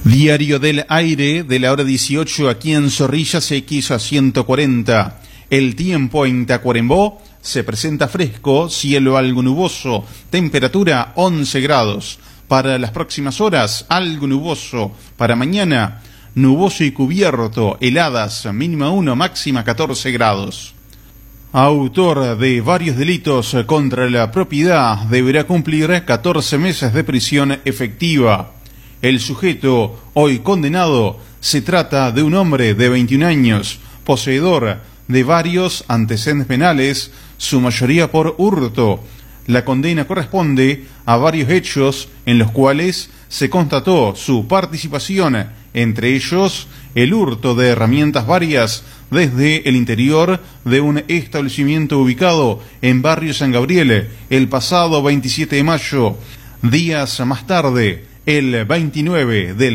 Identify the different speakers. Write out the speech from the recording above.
Speaker 1: Diario del Aire de la hora 18 aquí en Zorrillas X140. El tiempo en Tacuarembó se presenta fresco, cielo algo nuboso, temperatura 11 grados. Para las próximas horas, algo nuboso. Para mañana, nuboso y cubierto, heladas, mínima 1, máxima 14 grados. Autor de varios delitos contra la propiedad deberá cumplir 14 meses de prisión efectiva. El sujeto, hoy condenado, se trata de un hombre de 21 años, poseedor de varios antecedentes penales, su mayoría por hurto. La condena corresponde a varios hechos en los cuales se constató su participación, entre ellos el hurto de herramientas varias desde el interior de un establecimiento ubicado en barrio San Gabriel el pasado 27 de mayo. Días más tarde, el 29 del